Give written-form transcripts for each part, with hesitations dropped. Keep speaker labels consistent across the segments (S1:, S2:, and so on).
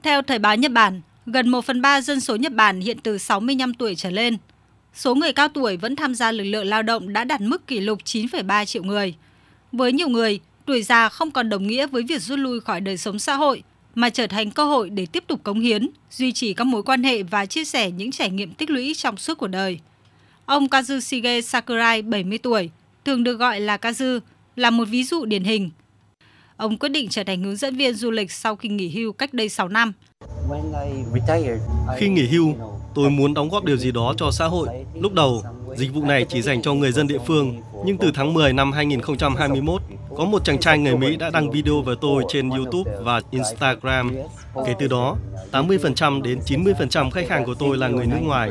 S1: Theo Thời báo Nhật Bản, gần 1/3 dân số Nhật Bản hiện từ 65 tuổi trở lên. Số người cao tuổi vẫn tham gia lực lượng lao động đã đạt mức kỷ lục 9,3 triệu người. Với nhiều người, tuổi già không còn đồng nghĩa với việc rút lui khỏi đời sống xã hội, mà trở thành cơ hội để tiếp tục cống hiến, duy trì các mối quan hệ và chia sẻ những trải nghiệm tích lũy trong suốt cuộc đời. Ông Kazushige Sakurai, 70 tuổi, thường được gọi là Kazu, là một ví dụ điển hình. Ông quyết định trở thành hướng dẫn viên du lịch sau khi nghỉ hưu cách đây 6 năm.
S2: Khi nghỉ hưu, tôi muốn đóng góp điều gì đó cho xã hội. Lúc đầu, dịch vụ này chỉ dành cho người dân địa phương, nhưng từ tháng 10 năm 2021, có một chàng trai người Mỹ đã đăng video về tôi trên YouTube và Instagram. Kể từ đó, 80% đến 90% khách hàng của tôi là người nước ngoài.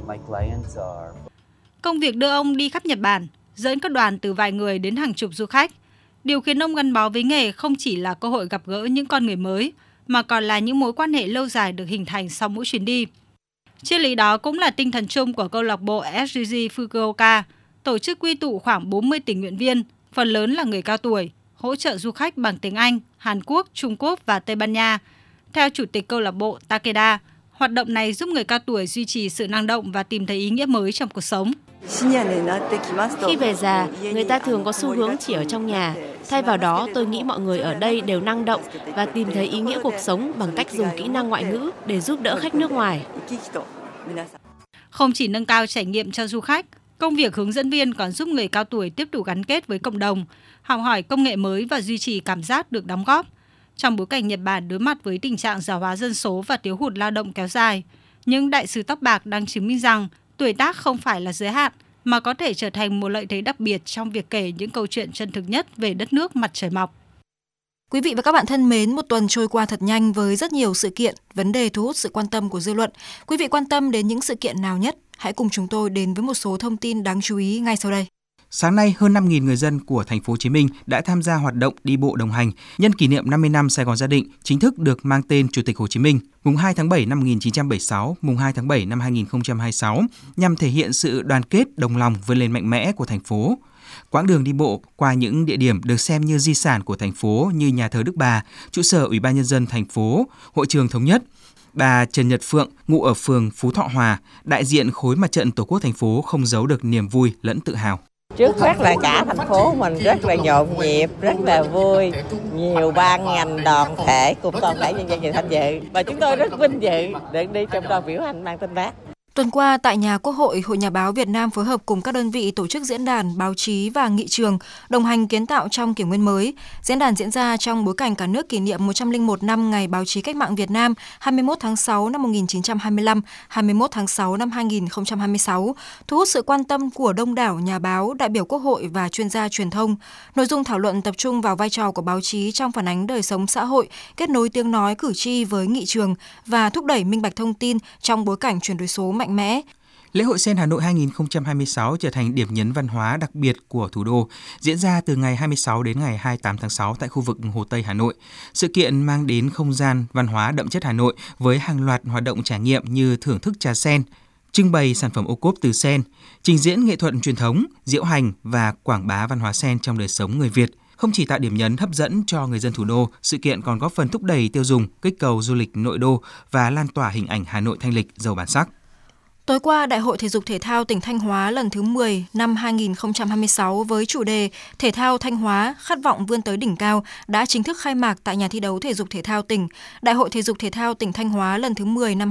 S1: Công việc đưa ông đi khắp Nhật Bản, dẫn các đoàn từ vài người đến hàng chục du khách. Điều khiến ông gắn bó với nghề không chỉ là cơ hội gặp gỡ những con người mới, mà còn là những mối quan hệ lâu dài được hình thành sau mỗi chuyến đi. Triết lý đó cũng là tinh thần chung của câu lạc bộ SDG Fukuoka, tổ chức quy tụ khoảng 40 tình nguyện viên, phần lớn là người cao tuổi, hỗ trợ du khách bằng tiếng Anh, Hàn Quốc, Trung Quốc và Tây Ban Nha. Theo chủ tịch câu lạc bộ Takeda, hoạt động này giúp người cao tuổi duy trì sự năng động và tìm thấy ý nghĩa mới trong cuộc sống.
S3: Khi về già, người ta thường có xu hướng chỉ ở trong nhà. Thay vào đó, tôi nghĩ mọi người ở đây đều năng động và tìm thấy ý nghĩa cuộc sống bằng cách dùng kỹ năng ngoại ngữ để giúp đỡ khách nước ngoài.
S1: Không chỉ nâng cao trải nghiệm cho du khách, công việc hướng dẫn viên còn giúp người cao tuổi tiếp tục gắn kết với cộng đồng, học hỏi công nghệ mới và duy trì cảm giác được đóng góp. Trong bối cảnh Nhật Bản đối mặt với tình trạng già hóa dân số và thiếu hụt lao động kéo dài, những đại sứ tóc bạc đang chứng minh rằng tuổi tác không phải là giới hạn, mà có thể trở thành một lợi thế đặc biệt trong việc kể những câu chuyện chân thực nhất về đất nước mặt trời mọc.
S4: Quý vị và các bạn thân mến, một tuần trôi qua thật nhanh với rất nhiều sự kiện, vấn đề thu hút sự quan tâm của dư luận. Quý vị quan tâm đến những sự kiện nào nhất? Hãy cùng chúng tôi đến với một số thông tin đáng chú ý ngay sau đây.
S5: Sáng nay, hơn 5.000 người dân của thành phố Hồ Chí Minh đã tham gia hoạt động đi bộ đồng hành nhân kỷ niệm 50 năm Sài Gòn Gia Định chính thức được mang tên Chủ tịch Hồ Chí Minh, mùng 2 tháng 7 năm 1976, mùng 2 tháng 7 năm 2026, nhằm thể hiện sự đoàn kết, đồng lòng vươn lên mạnh mẽ của thành phố. Quãng đường đi bộ qua những địa điểm được xem như di sản của thành phố như nhà thờ Đức Bà, trụ sở Ủy ban Nhân dân thành phố, Hội trường Thống nhất. Bà Trần Nhật Phượng, ngụ ở phường Phú Thọ Hòa, đại diện khối mặt trận Tổ quốc thành phố không giấu được niềm vui lẫn tự hào.
S6: Trước mắt là cả thành phố mình rất là nhộn nhịp, rất là vui. Nhiều ban ngành đoàn thể cùng toàn thể nhân dân về tham dự. Và chúng tôi rất vinh dự được đi trong đoàn biểu hành mang tên Bác.
S4: Tuần qua, tại nhà Quốc hội, Hội Nhà báo Việt Nam phối hợp cùng các đơn vị tổ chức diễn đàn, báo chí và nghị trường đồng hành kiến tạo trong kỷ nguyên mới. Diễn đàn diễn ra trong bối cảnh cả nước kỷ niệm 101 năm Ngày Báo chí Cách mạng Việt Nam 21 tháng 6 năm 1925, 21 tháng 6 năm 2026, thu hút sự quan tâm của đông đảo nhà báo, đại biểu Quốc hội và chuyên gia truyền thông. Nội dung thảo luận tập trung vào vai trò của báo chí trong phản ánh đời sống xã hội, kết nối tiếng nói cử tri với nghị trường và thúc đẩy minh bạch thông tin trong bối cảnh chuyển đổi số mạnh mẽ.
S5: Lễ hội Sen Hà Nội 2026 trở thành điểm nhấn văn hóa đặc biệt của thủ đô, diễn ra từ ngày 26 đến ngày 28 tháng 6 tại khu vực Hồ Tây Hà Nội. Sự kiện mang đến không gian văn hóa đậm chất Hà Nội với hàng loạt hoạt động trải nghiệm như thưởng thức trà sen, trưng bày sản phẩm ô cốp từ sen, trình diễn nghệ thuật truyền thống, diễu hành và quảng bá văn hóa sen trong đời sống người Việt. Không chỉ tạo điểm nhấn hấp dẫn cho người dân thủ đô, sự kiện còn góp phần thúc đẩy tiêu dùng, kích cầu du lịch nội đô và lan tỏa hình ảnh Hà Nội thanh lịch giàu bản sắc.
S4: Tối qua, Đại hội Thể dục Thể thao tỉnh Thanh Hóa lần thứ 10 năm 2026 với chủ đề Thể thao Thanh Hóa, khát vọng vươn tới đỉnh cao đã chính thức khai mạc tại nhà thi đấu Thể dục Thể thao tỉnh. Đại hội Thể dục Thể thao tỉnh Thanh Hóa lần thứ 10 năm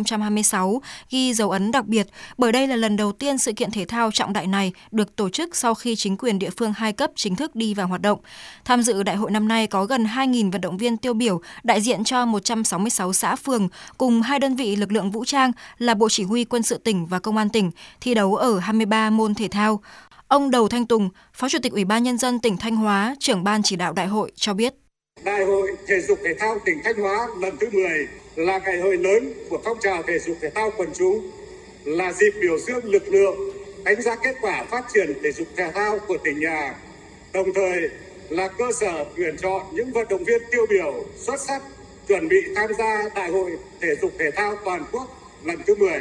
S4: 2026 ghi dấu ấn đặc biệt bởi đây là lần đầu tiên sự kiện thể thao trọng đại này được tổ chức sau khi chính quyền địa phương 2 cấp chính thức đi vào hoạt động. Tham dự đại hội năm nay có gần 2.000 vận động viên tiêu biểu đại diện cho 166 xã phường cùng 2 đơn vị lực lượng vũ trang là Bộ Chỉ huy Quân sự tỉnh và Công an tỉnh thi đấu ở 23 môn thể thao. Ông Đầu Thanh Tùng, Phó Chủ tịch Ủy ban Nhân dân tỉnh Thanh Hóa, trưởng ban chỉ đạo đại hội cho biết.
S7: Đại hội Thể dục Thể thao tỉnh Thanh Hóa lần thứ 10 là ngày hội lớn của phong trào thể dục thể thao quần chúng, là dịp biểu dương lực lượng, đánh giá kết quả phát triển thể dục thể thao của tỉnh nhà, đồng thời là cơ sở tuyển chọn những vận động viên tiêu biểu xuất sắc chuẩn bị tham gia Đại hội Thể dục Thể thao toàn quốc lần thứ 10.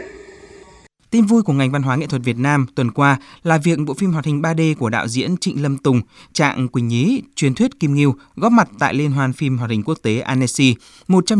S5: Tin vui của ngành văn hóa nghệ thuật Việt Nam tuần qua là việc bộ phim hoạt hình 3D của đạo diễn Trịnh Lâm Tùng, Trạng Quỳnh Nhí, truyền thuyết Kim Ngưu góp mặt tại Liên hoan phim hoạt hình quốc tế Annecy, một trong